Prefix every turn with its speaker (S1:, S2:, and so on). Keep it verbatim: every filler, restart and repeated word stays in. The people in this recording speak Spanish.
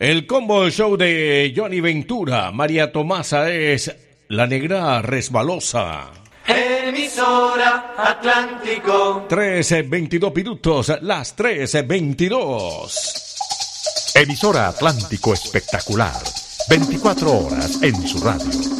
S1: El combo show de Johnny Ventura. María Tomasa es la negra resbalosa.
S2: Emisora Atlántico.
S1: trece veintidós minutos, las trece veintidós.
S3: Emisora Atlántico Espectacular. veinticuatro horas en su radio.